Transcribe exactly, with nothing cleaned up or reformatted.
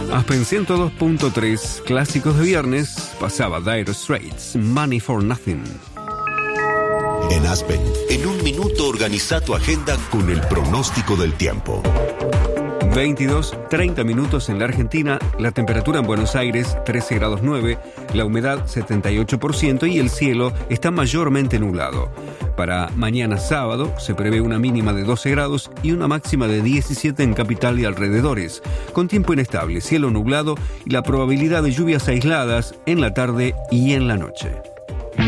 Aspen ciento dos punto tres, clásicos de viernes, pasaba Dire Straits, Money for Nothing. En Aspen, en un minuto organiza tu agenda con el pronóstico del tiempo. veintidós, treinta minutos en la Argentina, la temperatura en Buenos Aires trece grados nueve, la humedad setenta y ocho por ciento y el cielo está mayormente nublado. Para mañana sábado se prevé una mínima de doce grados y una máxima de diecisiete en capital y alrededores, con tiempo inestable, cielo nublado y la probabilidad de lluvias aisladas en la tarde y en la noche.